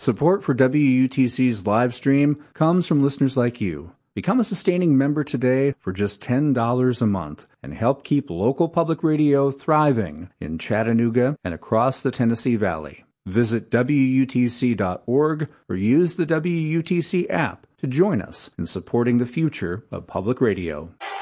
Support for WUTC's live stream comes from listeners like you. Become a sustaining member today for just $10 a month and help keep local public radio thriving in Chattanooga and across the Tennessee Valley. Visit WUTC.org or use the WUTC app to join us in supporting the future of public radio.